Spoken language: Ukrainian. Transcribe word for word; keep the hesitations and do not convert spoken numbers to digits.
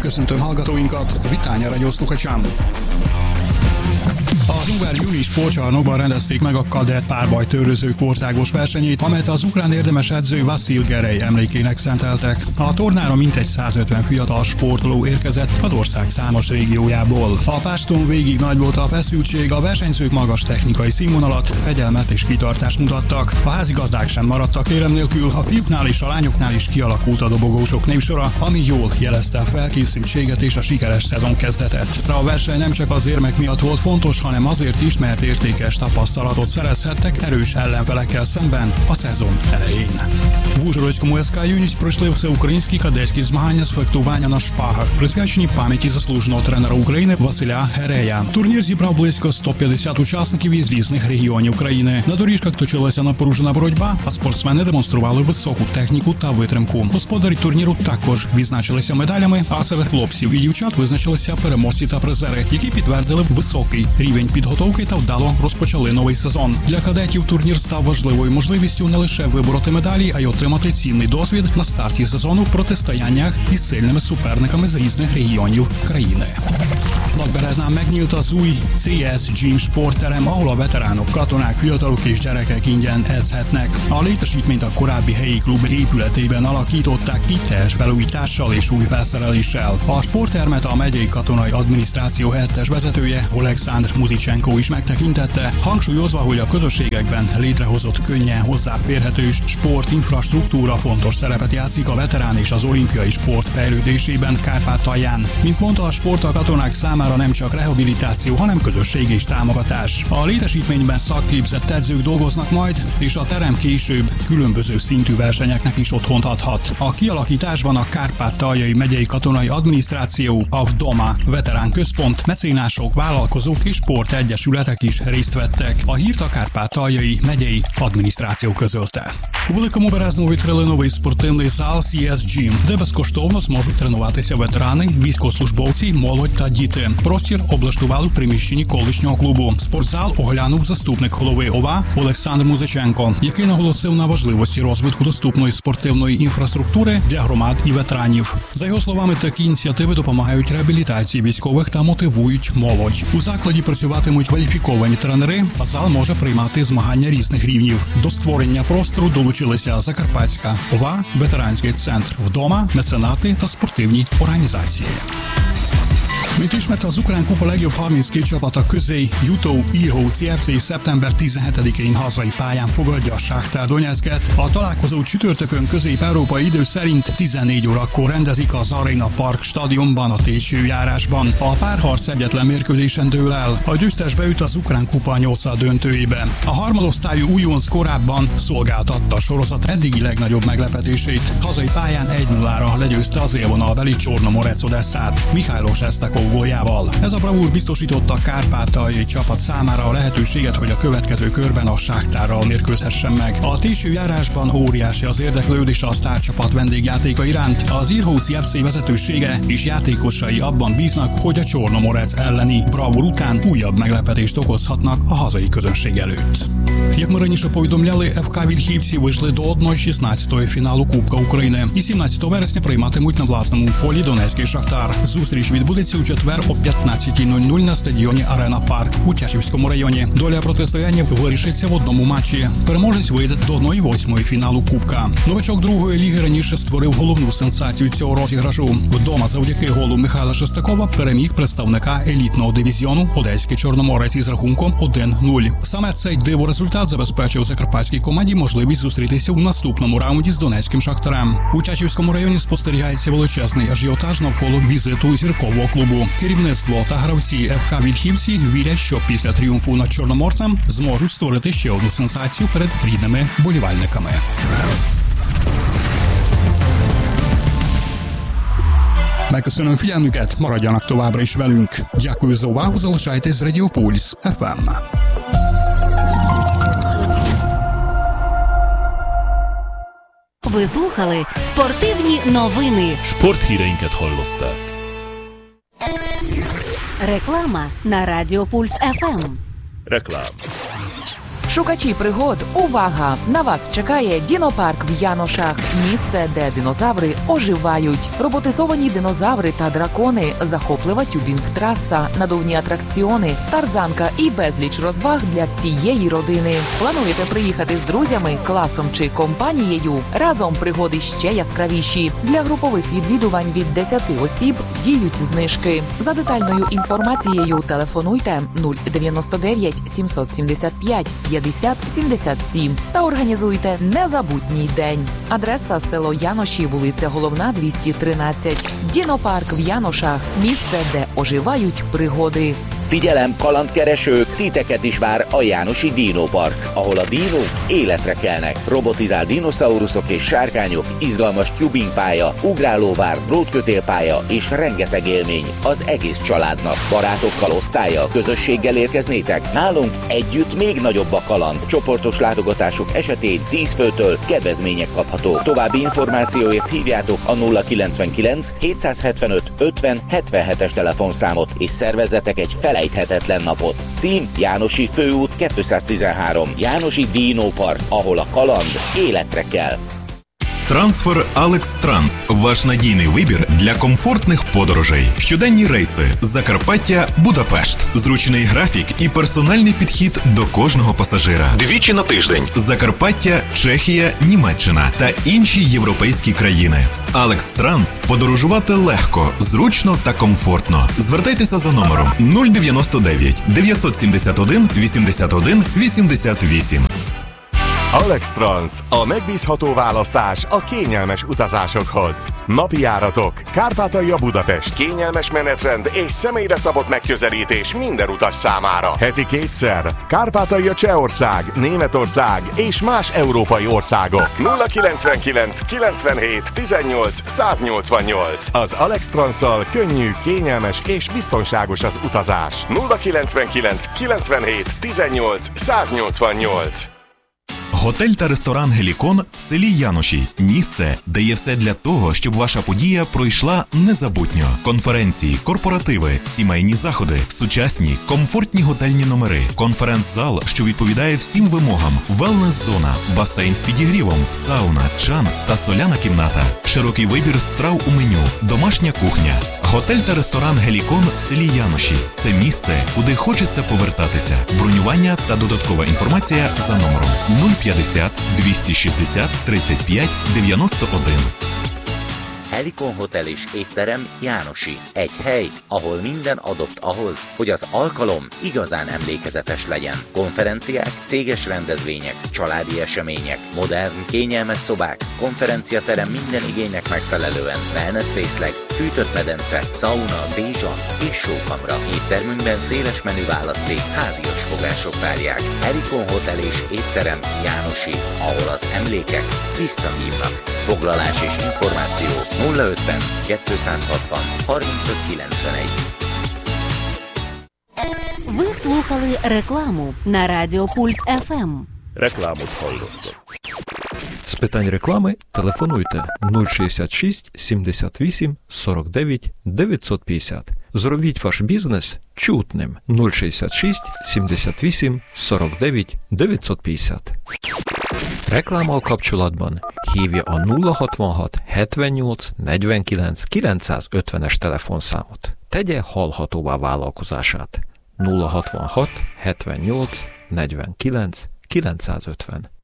köszöntöm hallgatóinkat, Vitánya Radio sluchačám. Az Ungar Júli sportcsarnokban rendezték meg a kadett párbajtőrözők országos versenyét, amelyet az ukrán érdemes edző Vasil Gerej emlékének szenteltek. A tornára mintegy százötven fiatal sportoló érkezett az ország számos régiójából. A páston végig nagy volt a feszültség, a versenyzők magas technikai színvonalat, fegyelmet és kitartást mutattak. A házigazdák sem maradtak érem nélkül, a fiúknál és a lányoknál is kialakult a dobogósok névsora, ami jól jelezte a felkészültséget és a sikeres szezon kezdetet. A verseny nem csak az érmek miatt volt fontos, hanem azért is, mert értékes tapasztalatot szerezhettek erős ellenfelekkel szemben a szezon elején. В Ужгородському ес ка «Юність» пройшли всеукраїнські кадетські змагання з фехтування на шпагах, присвячені пам'яті заслуженого тренера України Василя Герея. Турнір зібрав близько сто п'ятдесят учасників із різних регіонів країни. На доріжках точилася напружена боротьба, а спортсмени демонстрували високу техніку та витримку. Господарі турніру також відзначилися медалями, а серед хлопців і дівчат визначилися переможці та призери, які підтвердили високий рівень підготовки та вдало розпочали новий сезон. Для кадетів турнір став важливою можливістю не лише вибороти медалі, а й отримати цінний досвід на старті сезону в протистояннях із сильними суперниками з різних регіонів країни. Lakbereznán megnyílt az új cé es Gym sportterem, ahol a veteránok, katonák, fiatalok és gyerekek ingyen edzhetnek. A létesítményt a korábbi helyi klub épületében alakították ki teljes felújítással és új felszereléssel. A sporttermet a megyei katonai adminisztráció helyettes vezetője Oleksandr Muzicsenko is megtekintette, hangsúlyozva, hogy a közösségekben létrehozott könnyen hozzáférhető sportinfrastruktúra fontos szerepet játszik a veterán és az olimpiai sport fejlődésében Kárpátalján. Mint mondta, a sport a katonák számára nem csak rehabilitáció, hanem közösség és támogatás. A létesítményben szakképzett edzők dolgoznak majd, és a terem később különböző szintű versenyeknek is otthont adhat. A kialakításban a Kárpátaljai megyei katonai adminisztráció, a VDOMA veterán központ, mecénások, vállalkozók és sportegyesületek is részt vettek. A hírt a Kárpátaljai megyei adміністрація közölte. У Великому Березному відкрили новий спортивний зал сі ес Gym, де безкоштовно зможуть тренуватися ветерани, військовослужбовці, молодь та діти. Простір облаштували в приміщенні колишнього клубу. Спортзал оглянув заступник голови ОВА Олександр Музиченко, який наголосив на важливості розвитку доступної спортивної інфраструктури для громад і ветеранів. За його словами, такі ініціативи допомагають реабілітації військових та мотивують молодь. У закладі працюватимуть кваліфіковані тренери, а зал може приймати змагання різних рівнів. До створення простору долучилися Закарпатська ОВА, ветеранський центр «Вдома», меценати та спортивні організації. Mint ismert, az ukrán kupa legjobb harminckét csapata közé jutó író cé ef cé szeptember tizenhetedikén hazai pályán fogadja a Shakhtar Donetsket. A találkozó csütörtökön közép-európai idő szerint tizennégy órakor rendezik az Arena Park stadionban, a Tésőjárásban. A párharc egyetlen mérkőzésen dől el. A győztes beüt az ukrán kupa nyolcad döntőjébe. A harmadosztályú újonc korábban szolgáltatta a sorozat eddigi legnagyobb meglepetését. Hazai pályán egy nullára legyőzte az élvonalbeli Csornomorec Odesszát Mihály Sestakov góljával. Ez a bravúr biztosította a kárpátaljai csapat számára a lehetőséget, hogy a következő körben a Shakhtárral mérkőzhessen meg. A Tésőjárásban óriási az érdeklődés a sztárcsapat vendégjátéka iránt. Az író cé ef cé vezetősége és játékosai abban bíznak, hogy a Csornomorec elleni bravúr után újabb meglepetést okozhatnak a hazai közönség előtt. Як ми раніше повідомляли, еф ка Вільхівці вийшли до одного шістнадцятого фіналу Кубка України і сімнадцятого вересня прийматимуть на власному полі Донецький Шахтар. Зустріч відбудеться у четвер о п'ятнадцятій нуль нуль на стадіоні Арена Парк у Тячівському районі. Доля протистояння вирішиться в одному матчі. Переможець вийде до одної восьмої фіналу Кубка. Новачок другої ліги раніше створив головну сенсацію цього розіграшу. Вдома завдяки голу Михайла Шестакова переміг представника елітного дивізіону Одеський Чорноморець із рахунком один нуль. Саме цей диворезультат забезпечив закарпатській команді можливість зустрітися у наступному раунді з Донецьким Шахтарем. У Тячівському районі спостерігається величезний ажіотаж навколо візиту зіркового клубу. Керівництво та гравці еф ка Вільхівці вірять, що після тріумфу над Чорноморцем зможуть створити ще одну сенсацію перед рідними болівальниками. Megköszönöm figyelmüket, maradjanak továbbra is velünk. Дякую за увагу, залишайтесь з Радіо Пульс еф ем. Ви слухали спортивні новини. Sporthíreinket hallották. Реклама на Радіо Пульс еф ем. Reklám. Шукачі пригод, увага! На вас чекає Дінопарк в Яношах. Місце, де динозаври оживають. Роботизовані динозаври та дракони, захоплива тюбінг-траса, надувні атракціони, тарзанка і безліч розваг для всієї родини. Плануєте приїхати з друзями, класом чи компанією? Разом пригоди ще яскравіші. Для групових відвідувань від десяти осіб діють знижки. За детальною інформацією телефонуйте нуль дев'яносто дев'ять сімсот сімдесят п'ять п'ятдесят сімдесят сім та організуйте незабутній день. Adresa село Яноші, вулиця Головна, двісті тринадцять. Дінопарк в Яношах – mісце, де оживають пригоди. Figyelem, kalandkeresők, titeket is vár a Jánosi Dinopark, ahol a dinók életre kelnek. Robotizált dinoszauruszok és sárkányok, izgalmas tubingpálya, ugrálóvár, drótkötélpálya és rengeteg élmény az egész családnak. Barátokkal, osztállyal, közösséggel érkeznétek? Nálunk együtt még nagyobb a kaland. Csoportos látogatások esetén tíz főtől kedvezmények kaphatók. További információért hívjátok a nulla kilencvenkilenc hétszázhetvenöt ötven hetvenhetes telefonszámot és szervezzetek egy fel felejthetetlen napot. Cím Jánosi főút kétszáztizenhárom. Jánosi Dinopark, ahol a kaland életre kell. Трансфер Алекс Транс – ваш надійний вибір для комфортних подорожей. Щоденні рейси Закарпаття, Будапешт. Зручний графік і персональний підхід до кожного пасажира. Двічі на тиждень. Закарпаття, Чехія, Німеччина та інші європейські країни. З Алекс Транс подорожувати легко, зручно та комфортно. Звертайтеся за номером нуль дев'яносто дев'ять дев'ятсот сімдесят один вісімдесят один вісімдесят вісім. Alex Trans, a megbízható választás a kényelmes utazásokhoz. Napi járatok, Kárpátalja Budapest, kényelmes menetrend és személyre szabott megközelítés minden utas számára. Heti kétszer, Kárpátalja Csehország, Németország és más európai országok. nulla kilencvenkilenc kilencvenhét tizennyolc száznyolcvannyolc. Az Alex Transszal könnyű, kényelmes és biztonságos az utazás. nulla kilencvenkilenc kilencvenhét tizennyolc száznyolcvannyolc. Готель та ресторан «Гелікон» в селі Яноші. Місце, де є все для того, щоб ваша подія пройшла незабутньо. Конференції, корпоративи, сімейні заходи, сучасні, комфортні готельні номери, конференц-зал, що відповідає всім вимогам, велнес-зона, басейн з підігрівом, сауна, чан та соляна кімната, широкий вибір страв у меню, домашня кухня. Готель та ресторан «Гелікон» в селі Яноші – це місце, куди хочеться повертатися. Бронювання та додаткова інформація за номером нуль п'ятдесят двісті шістдесят тридцять п'ять дев'яносто один. Helikon Hotel és étterem Jánosi. Egy hely, ahol minden adott ahhoz, hogy az alkalom igazán emlékezetes legyen. Konferenciák, céges rendezvények, családi események, modern, kényelmes szobák, konferenciaterem minden igénynek megfelelően, wellness részleg, fűtött medence, sauna, bézsa és sókamra. Éttermünkben széles menü választék, házias fogások várják. Helikon Hotel és étterem Jánosi, ahol az emlékek visszahívnak. Foglalás és információ nulla ötven kétszázhatvan harmincöt kilencvenegy. Ви слухали рекламу на Радіо Пульс еф ем. Рекламу хвалите. З питань реклами телефонуйте нуль шістдесят шість сімдесят вісім сорок дев'ять дев'ятсот п'ятдесят. Зробіть ваш бізнес чутним. нуль шістдесят шість сімдесят вісім сорок дев'ять дев'ятсот п'ятдесят. Reklama kapcsolatban hívja a nulla hatvanhat hetvennyolc negyvenkilenc kilencszázötvenes telefonszámot. Tegye hallhatóvá vállalkozását. nulla hatvanhat hetvennyolc negyvenkilenc kilencszázötven.